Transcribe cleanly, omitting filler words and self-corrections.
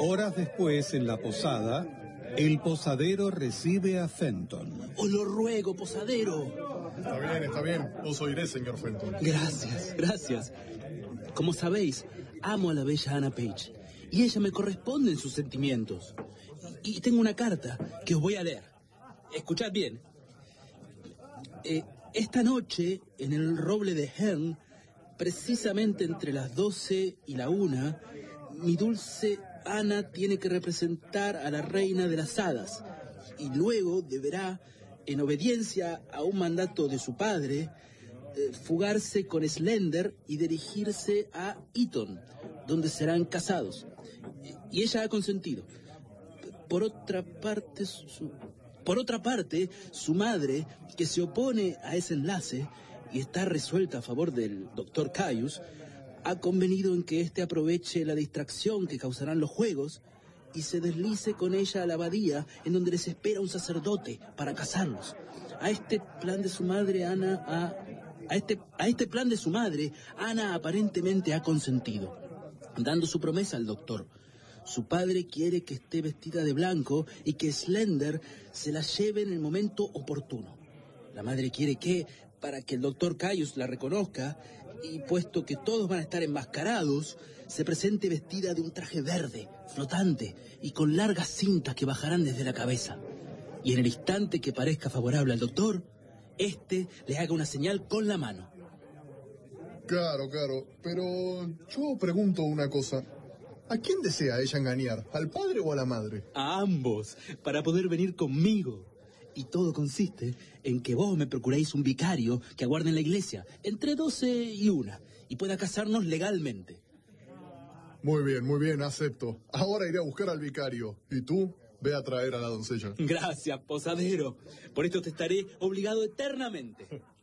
Horas después, en la posada, el posadero recibe a Fenton. Os lo ruego, posadero. Está bien. Os oiré, señor Fenton. Gracias. Como sabéis, amo a la bella Anna Page, y ella me corresponde en sus sentimientos. Y tengo una carta que os voy a leer. Escuchad bien. Esta noche, en el roble de Herne, precisamente entre las 12 y la 1, mi dulce Ana tiene que representar a la reina de las hadas, y luego deberá, en obediencia a un mandato de su padre, fugarse con Slender y dirigirse a Eton, donde serán casados. Y ella ha consentido. Por otra parte, su madre, que se opone a ese enlace y está resuelta a favor del doctor Caius, ha convenido en que éste aproveche la distracción que causarán los juegos y se deslice con ella a la abadía, en donde les espera un sacerdote para casarlos. A este plan de su madre, Ana aparentemente ha consentido, dando su promesa al doctor. Su padre quiere que esté vestida de blanco y que Slender se la lleve en el momento oportuno. La madre quiere que, para que el doctor Caius la reconozca, y puesto que todos van a estar enmascarados, se presente vestida de un traje verde, flotante, y con largas cintas que bajarán desde la cabeza. Y en el instante que parezca favorable al doctor, éste le haga una señal con la mano. Claro, pero yo pregunto una cosa. ¿A quién desea ella engañar? ¿Al padre o a la madre? A ambos, para poder venir conmigo. Y todo consiste en que vos me procuréis un vicario que aguarde en la iglesia entre 12 y 1 y pueda casarnos legalmente. Muy bien, acepto. Ahora iré a buscar al vicario. ¿Y tú? Ve a traer a la doncella. Gracias, posadero. Por esto te estaré obligado eternamente.